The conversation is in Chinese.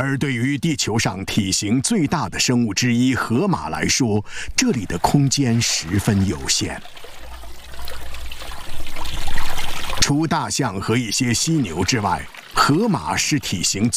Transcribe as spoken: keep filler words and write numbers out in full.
而对于地球上体型最大的生物之一河马来说，这里的空间十分有限。除大象和一些犀牛之外，河马是体型